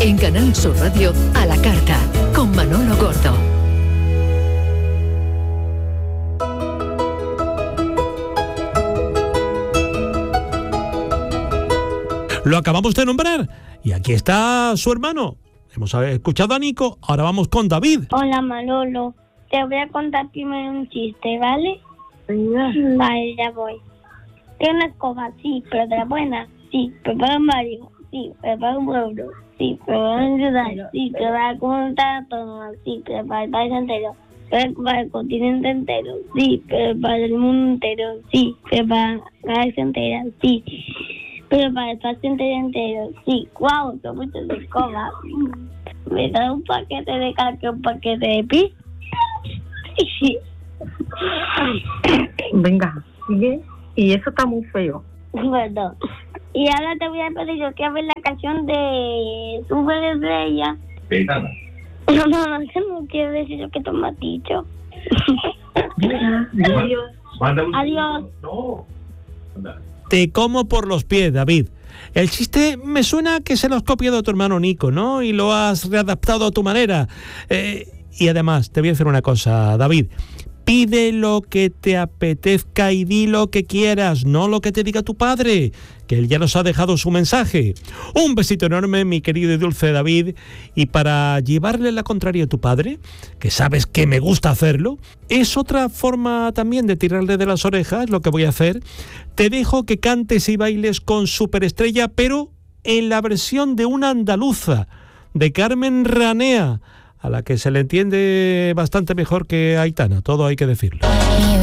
En Canal Sur Radio, a la carta, con Manolo Gordo. Lo acabamos de nombrar y aquí está su hermano. Hemos escuchado a Nico, ahora vamos con David. Hola Manolo, te voy a contar primero un chiste, ¿vale? Vale, ya voy. Tiene una escoba, sí, pero de la buena, sí, prepara un Mario, sí, prepara un pueblo, sí, prepara un ciudad, sí, prepara un autónoma, sí, prepara el país entero, prepara el continente entero, sí, prepara el mundo entero, sí, prepara la galaxia entera, sí. Pero para el paciente entero, sí. ¡Guau! ¡Qué mucho de escoba! ¿Me da un paquete de caca, un paquete de pis? Sí. Venga, sigue. Y eso está muy feo. Bueno. Y ahora te voy a pedir yo que hables la canción de Super Estrella. Petana. No, que no quiero decir yo que tú me has dicho. Adiós. Adiós. No. Anda. Te como por los pies, David. El chiste me suena que se lo has copiado a tu hermano Nico, ¿no? Y lo has readaptado a tu manera. Y además, te voy a decir una cosa, David. Pide lo que te apetezca y di lo que quieras, no lo que te diga tu padre, que él ya nos ha dejado su mensaje. Un besito enorme, mi querido y dulce David. Y para llevarle la contraria a tu padre, que sabes que me gusta hacerlo, es otra forma también de tirarle de las orejas, lo que voy a hacer. Te dejo que cantes y bailes con Superestrella, pero en la versión de una andaluza, de Carmen Ranea, a la que se le entiende bastante mejor que a Aitana, todo hay que decirlo.